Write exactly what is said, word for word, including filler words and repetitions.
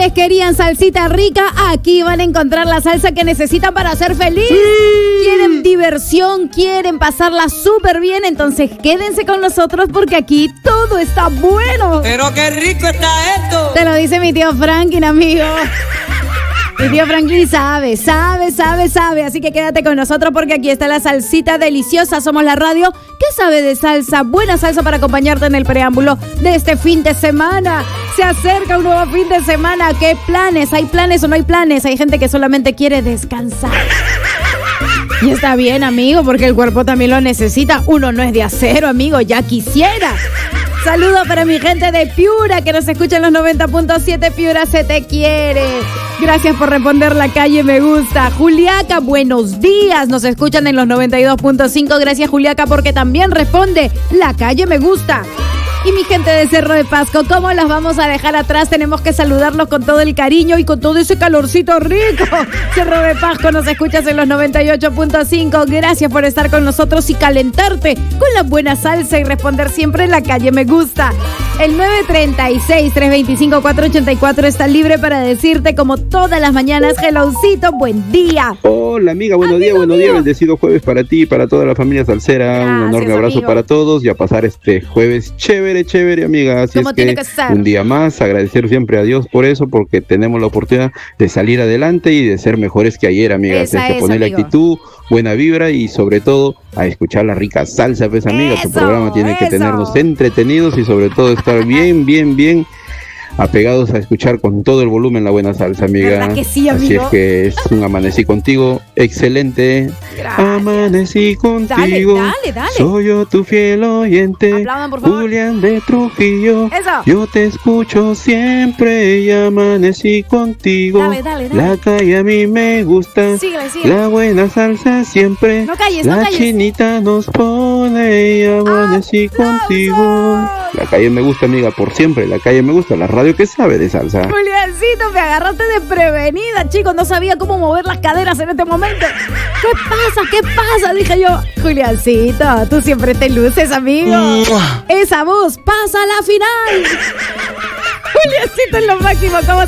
Ustedes querían salsita rica, aquí van a encontrar la salsa que necesitan para ser feliz. Sí. Quieren diversión, quieren pasarla súper bien, entonces quédense con nosotros porque aquí todo está bueno. Pero qué rico está esto. Te lo dice mi tío Franklin, amigo. Mi tío Franklin sabe, sabe, sabe, sabe. Así que quédate con nosotros porque aquí está la salsita deliciosa. Somos la radio que sabe de salsa. Buena salsa para acompañarte en el preámbulo de este fin de semana. Se acerca un nuevo fin de semana. ¿Qué planes? ¿Hay planes o no hay planes? Hay gente que solamente quiere descansar. Y está bien, amigo, porque el cuerpo también lo necesita. Uno no es de acero, amigo, ya quisiera. Saludos para mi gente de Piura que nos escucha en los noventa punto siete. Piura, se te quiere. Gracias por responder la calle me gusta. Juliaca, buenos días. Nos escuchan en los noventa y dos punto cinco. Gracias, Juliaca, porque también responde la calle me gusta. Y mi gente de Cerro de Pasco, ¿cómo las vamos a dejar atrás? Tenemos que saludarlos con todo el cariño y con todo ese calorcito rico. Cerro de Pasco, nos escuchas en los noventa y ocho punto cinco. Gracias por estar con nosotros y calentarte con la buena salsa y responder siempre en la calle me gusta. El nueve tres seis, tres dos cinco, cuatro ocho cuatro está libre para decirte como todas las mañanas, helloncito, buen día. Hola amiga, buenos días, buenos días, bendecido jueves para ti y para toda la familia salsera. Gracias, un enorme abrazo amigo. Para todos y a pasar este jueves chévere, chévere amiga. Así es que, que un día más, agradecer siempre a Dios por eso, porque tenemos la oportunidad de salir adelante y de ser mejores que ayer, amiga. Esa Hay que es, ponerle amigo. Actitud, buena vibra y sobre todo a escuchar la rica salsa, pues amiga. Eso, tu programa tiene eso. Que tenernos entretenidos y sobre todo estar bien, bien, bien apegados a escuchar con todo el volumen la buena salsa, amiga. Que sí, amigo? Así es que es un amanecí contigo excelente. Gracias. Amanecí contigo. Dale, dale, dale. Soy yo tu fiel oyente. Aplaudan, por favor. Julián de Trujillo. Eso. Yo te escucho siempre y amanecí contigo. Dale, dale, dale. La calle a mí me gusta. Síguele, síguele. La buena salsa siempre. No calles, la no calles. chinita nos pone y amanecí ¡aplausos! Contigo. La calle me gusta, amiga, por siempre. La calle me gusta. La radio que sabe de salsa. Juliancito, me agarraste desprevenida, chicos. No sabía cómo mover las caderas en este momento. ¿Qué pasa? ¿Qué pasa? Dije yo. Juliancito, tú siempre te luces, amigo. Esa voz pasa a la final. Juliancito es lo máximo. ¿Cómo